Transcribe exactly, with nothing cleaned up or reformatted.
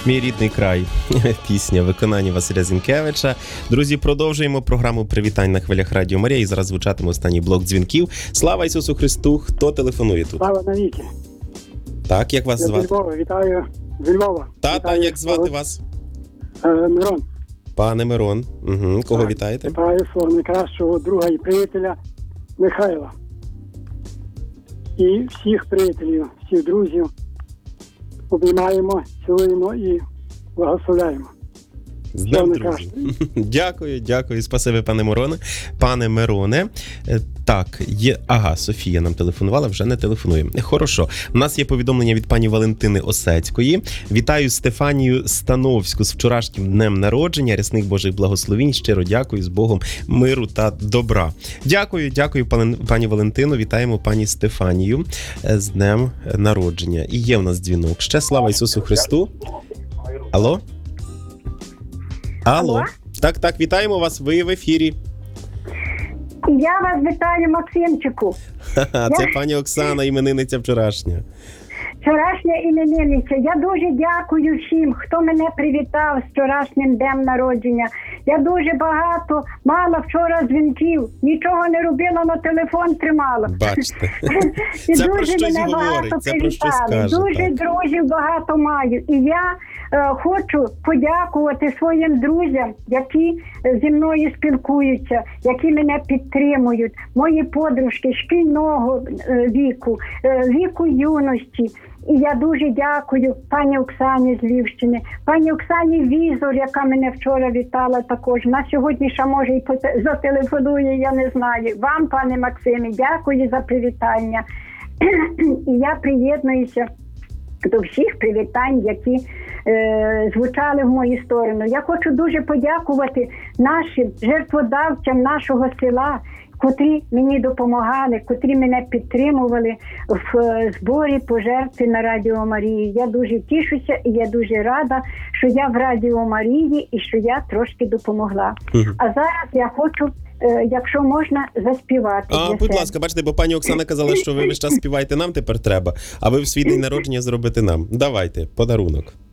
Мій рідний край. Пісня виконання Василя Зінкевича. Друзі, продовжуємо програму привітань на хвилях Радіо Марія. І зараз звучатиме останній блок дзвінків. Слава Ісусу Христу! Хто телефонує тут? Слава навіки. Так, як вас Я звати? Зі Львова, вітаю зі Львова. Та, та, Вітаю, як звати свого- вас? Е, Мирон. Пане Мирон. Угу. Кого Так, вітаєте? Вітаю свого найкращого друга і приятеля Михайла. І всіх приятелів, всіх друзів обіймаємо, цілуємо і благословляємо. З Днем Всього друзів. найкращого. Дякую, дякую. Спасибі, пане Мироне. Пане Мироне. Е, Так, є. Ага, Софія нам телефонувала, вже не телефонує. Хорошо. У нас є повідомлення від пані Валентини Осецької. Вітаю Стефанію Становську з вчорашнім днем народження. Рясних Божих благословінь. Щиро дякую, з Богом миру та добра. Дякую, дякую, пані, пані Валентино. Вітаємо пані Стефанію е, з днем народження. І є в нас дзвінок. Ще слава Ісусу Христу. Алло? Алло. Алло. Так, так, вітаємо вас, ви в ефірі. Я вас вітаю, Максимчику. Ха-ха, це пані Оксана, іменинниця вчорашня. Вчорашня іменинниця. Я дуже дякую всім, хто мене привітав з вчорашнім днем народження. Я дуже багато мала вчора дзвінків, нічого не робила, на телефон тримала. Бачите. І Це про дуже щось мене говорить, багато це про щось привітали. каже, Дуже так. друзів багато маю. І я е, хочу подякувати своїм друзям, які е, зі мною спілкуються, які мене підтримують. Мої подружки шкільного е, віку, е, віку юності. І я дуже дякую пані Оксані з Львівщини, пані Оксані Візор, яка мене вчора вітала також. На сьогодні ще може і поте- зателефонує, я не знаю. Вам, пане Максиме, дякую за привітання. І я приєднуюся до всіх привітань, які е, звучали в мою сторону. Я хочу дуже подякувати нашим жертводавцям нашого села, котрі мені допомагали, котрі мене підтримували в е, зборі пожертви на Радіо Марії. Я дуже тішуся і я дуже рада, що я в Радіо Марії і що я трошки допомогла. Мгм. А зараз я хочу, е, якщо можна, заспівати. А, для будь себе. ласка, бачите, бо пані Оксана казала, що ви весь час співаєте нам, тепер треба, а ви в свій день народження зробите нам. Давайте, подарунок.